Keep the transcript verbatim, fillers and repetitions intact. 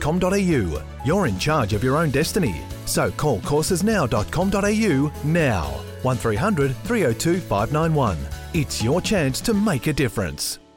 com dot a u. You're in charge of your own destiny. So call coursesnow dot com dot a u now. one three hundred three oh two five nine one. It's your chance to make a difference.